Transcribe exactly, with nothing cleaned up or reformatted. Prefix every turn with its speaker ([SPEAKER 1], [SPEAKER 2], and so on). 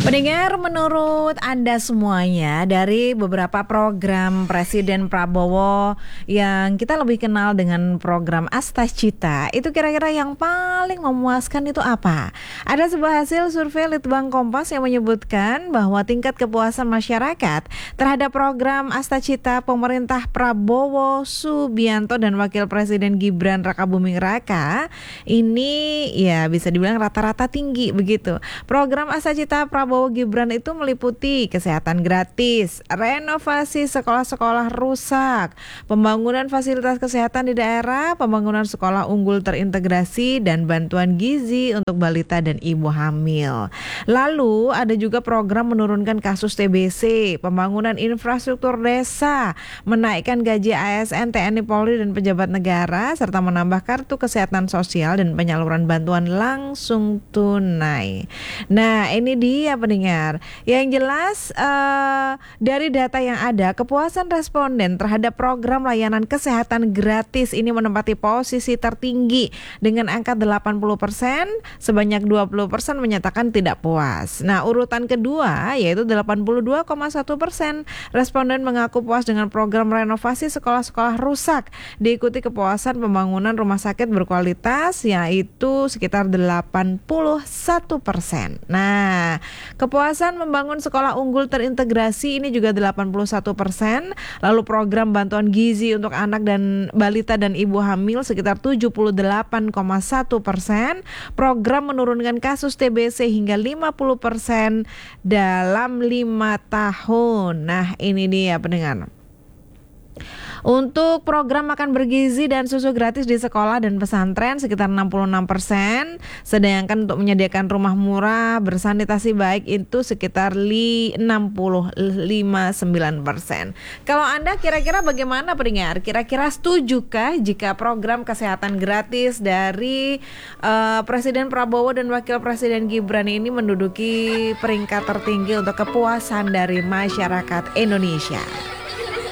[SPEAKER 1] Pendengar, menurut Anda semuanya, dari beberapa program Presiden Prabowo yang kita lebih kenal dengan program Astacita, itu kira-kira yang paling memuaskan itu apa? Ada sebuah hasil survei Litbang Kompas yang menyebutkan bahwa tingkat kepuasan masyarakat terhadap program Astacita pemerintah Prabowo Subianto dan Wakil Presiden Gibran Rakabuming Raka ini ya bisa dibilang rata-rata tinggi begitu. Program Astacita Prabowo Gibran itu meliputi kesehatan gratis, renovasi sekolah-sekolah rusak, pembangunan fasilitas kesehatan di daerah, pembangunan sekolah unggul terintegrasi, dan bantuan gizi untuk balita dan ibu hamil. Lalu ada juga program menurunkan kasus T B C, pembangunan infrastruktur desa, menaikkan gaji A S N, T N I Polri dan pejabat negara, serta menambah kartu kesehatan sosial dan penyaluran bantuan langsung tunai. Nah, ini dia pendengar. Yang jelas uh, dari data yang ada, kepuasan responden terhadap program layanan kesehatan gratis ini menempati posisi tertinggi dengan angka delapan puluh persen, sebanyak dua puluh persen menyatakan tidak puas. Nah, urutan kedua yaitu delapan puluh dua koma satu persen responden mengaku puas dengan program renovasi sekolah-sekolah rusak, diikuti kepuasan pembangunan rumah sakit berkualitas yaitu sekitar delapan puluh satu persen. Nah, kepuasan membangun sekolah unggul terintegrasi ini juga delapan puluh satu persen. Lalu program bantuan gizi untuk anak dan balita dan ibu hamil sekitar tujuh puluh delapan koma satu persen. Program menurunkan kasus T B C hingga lima puluh persen dalam lima tahun. Nah, ini dia pendengar. Untuk program makan bergizi dan susu gratis di sekolah dan pesantren sekitar enam puluh enam persen, sedangkan untuk menyediakan rumah murah bersanitasi baik itu sekitar enam puluh lima koma sembilan persen. Kalau Anda kira-kira bagaimana pendengar? Kira-kira setujukah jika program kesehatan gratis dari uh, Presiden Prabowo dan Wakil Presiden Gibran ini menduduki peringkat tertinggi untuk kepuasan dari masyarakat Indonesia?